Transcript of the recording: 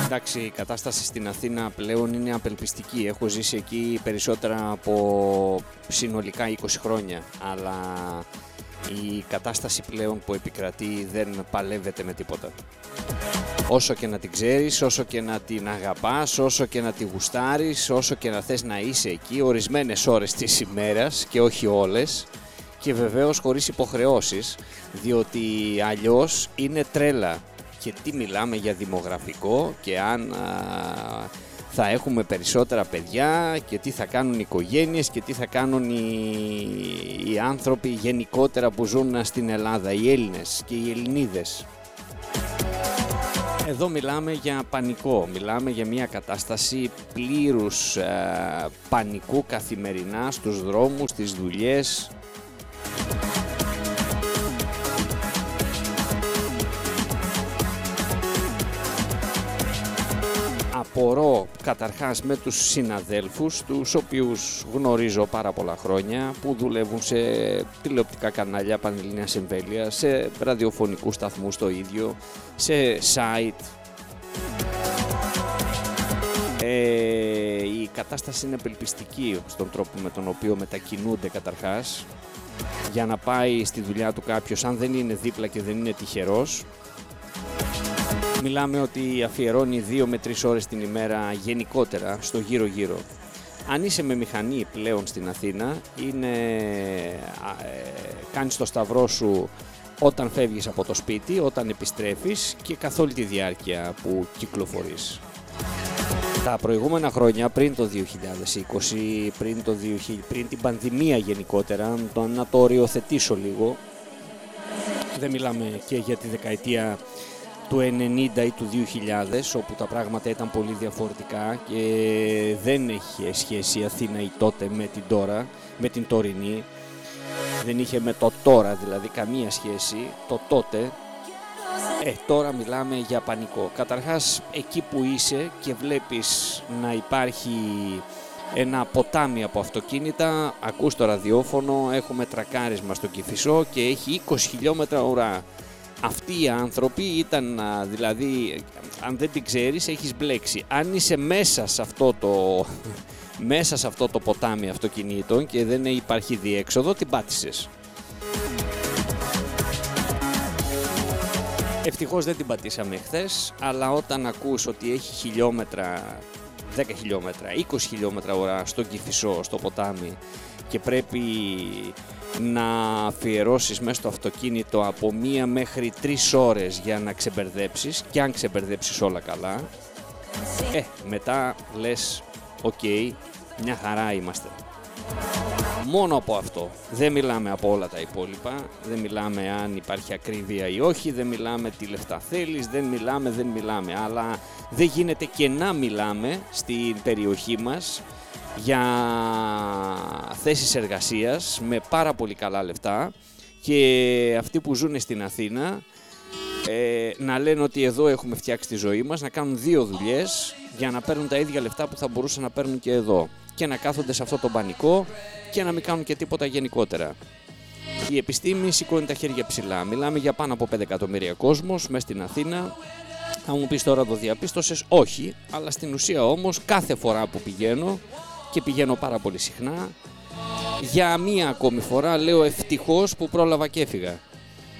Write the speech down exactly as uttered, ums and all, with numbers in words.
Εντάξει, η κατάσταση στην Αθήνα πλέον είναι απελπιστική. Έχω ζήσει εκεί περισσότερα από συνολικά είκοσι χρόνια, αλλά η κατάσταση πλέον που επικρατεί δεν παλεύεται με τίποτα. Όσο και να την ξέρεις, όσο και να την αγαπάς, όσο και να τη γουστάρεις, όσο και να θες να είσαι εκεί ορισμένες ώρες της ημέρας και όχι όλες, και βεβαίως χωρίς υποχρεώσεις, διότι αλλιώς είναι τρέλα. Και τι μιλάμε για δημογραφικό και αν α, θα έχουμε περισσότερα παιδιά και τι θα κάνουν οι οικογένειες και τι θα κάνουν οι, οι άνθρωποι γενικότερα που ζουν στην Ελλάδα, οι Έλληνες και οι Ελληνίδες. Εδώ μιλάμε για πανικό, μιλάμε για μια κατάσταση πλήρους α, πανικού καθημερινά στους δρόμους, στις δουλειές. Απορώ καταρχάς με τους συναδέλφους, τους οποίους γνωρίζω πάρα πολλά χρόνια, που δουλεύουν σε τηλεοπτικά κανάλια πανελληνίας εμβέλειας, σε ραδιοφωνικούς σταθμούς το ίδιο, σε site. Ε, η κατάσταση είναι απελπιστική στον τρόπο με τον οποίο μετακινούνται καταρχάς. Για να πάει στη δουλειά του κάποιος, αν δεν είναι δίπλα και δεν είναι τυχερός, μιλάμε ότι αφιερώνει δύο με τρεις ώρες την ημέρα γενικότερα στο γύρω-γύρω. Αν είσαι με μηχανή πλέον στην Αθήνα, είναι, ε, κάνεις το σταυρό σου όταν φεύγεις από το σπίτι, όταν επιστρέφεις και καθ' όλη τη διάρκεια που κυκλοφορείς. Τα προηγούμενα χρόνια, πριν το δύο χιλιάδες είκοσι, πριν, το δύο χιλιάδες, πριν την πανδημία γενικότερα, το, να το οριοθετήσω λίγο, δεν μιλάμε και για τη δεκαετία του ενενήντα ή του δύο χιλιάδες, όπου τα πράγματα ήταν πολύ διαφορετικά και δεν έχει σχέση η Αθήνα η τότε με την τώρα, με την τωρινή. Δεν είχε με το τώρα δηλαδή καμία σχέση, το τότε. Ε, τώρα μιλάμε για πανικό. Καταρχάς, εκεί που είσαι και βλέπεις να υπάρχει ένα ποτάμι από αυτοκίνητα, ακούς το ραδιόφωνο, έχουμε τρακάρισμα στο Κηφισό και έχει είκοσι χιλιόμετρα ουρά. Αυτοί οι άνθρωποι ήταν, δηλαδή, αν δεν την ξέρεις, έχεις μπλέξει. Αν είσαι μέσα σε αυτό το, μέσα σε αυτό το ποτάμι αυτοκινήτων και δεν υπάρχει διέξοδο, την πάτησες. Ευτυχώς δεν την πατήσαμε χθες, αλλά όταν ακούς ότι έχει χιλιόμετρα, δέκα χιλιόμετρα, είκοσι χιλιόμετρα ώρα στο Κηφισό, στο ποτάμι, και πρέπει να αφιερώσεις μέσα στο αυτοκίνητο από μία μέχρι τρεις ώρες για να ξεμπερδέψεις, και αν ξεμπερδέψεις όλα καλά, ε, μετά λες, οκ, okay, μια χαρά είμαστε. Μόνο από αυτό. Δεν μιλάμε από όλα τα υπόλοιπα, δεν μιλάμε αν υπάρχει ακρίβεια ή όχι, δεν μιλάμε τι λεφτά θέλεις, δεν μιλάμε, δεν μιλάμε, αλλά δεν γίνεται και να μιλάμε στην περιοχή μας για θέσεις εργασίας με πάρα πολύ καλά λεφτά, και αυτοί που ζουν στην Αθήνα ε, να λένε ότι εδώ έχουμε φτιάξει τη ζωή μας, να κάνουν δύο δουλειές για να παίρνουν τα ίδια λεφτά που θα μπορούσαν να παίρνουν και εδώ, και να κάθονται σε αυτό το πανικό και να μην κάνουν και τίποτα γενικότερα. Η επιστήμη σηκώνει τα χέρια ψηλά. Μιλάμε για πάνω από πέντε εκατομμύρια κόσμος μέσα στην Αθήνα. Θα μου πεις τώρα, το διαπίστωσες? Όχι, αλλά στην ουσία όμως κάθε φορά που πηγαίνω, και πηγαίνω πάρα πολύ συχνά, για μία ακόμη φορά λέω ευτυχώς που πρόλαβα και έφυγα.